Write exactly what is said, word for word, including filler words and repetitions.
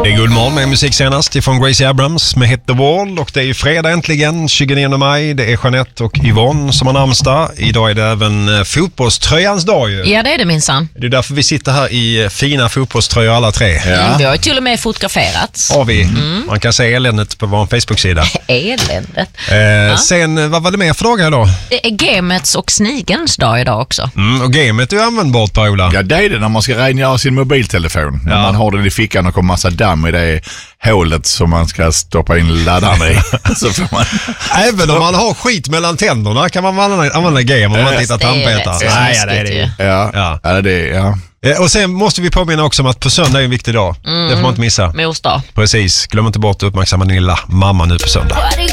Det är Guldmorgon med musik senast ifrån Gracie Abrams med Hit the Wall, och det är ju fredag äntligen, tjugonionde maj. Det är Jeanette och Yvonne som har namnsdag. Idag är det även fotbollströjans dag ju. Ja, det är det minsann. Det är därför vi sitter här i fina fotbollströjor alla tre. Ja. Mm, vi har ju till och med fotograferats. Har vi. Mm. Man kan se eländet på vår Facebook-sida. Eländet. Eh, ja. Sen, vad var det mer fråga idag? Det är gamets och snigens dag idag också. Mm, och gamet är ju användbart, Per-Ola. Ja, det är det när man ska rengöra sin mobiltelefon. Ja. När man har den i fickan och kommer massa damm i det hålet som man ska stoppa in laddaren i. Så får man... Även om man har skit mellan tänderna kan man använda, använda game om man inte hittar tandpetare. Ja, ja, det är det. Ja, ja. ja, det är ja. Och sen måste vi påminna också om att på söndag är en viktig dag. Mm. Det får man inte missa. Mors dag. Precis. Glöm inte bort att uppmärksamma din lilla mamma nu på söndag.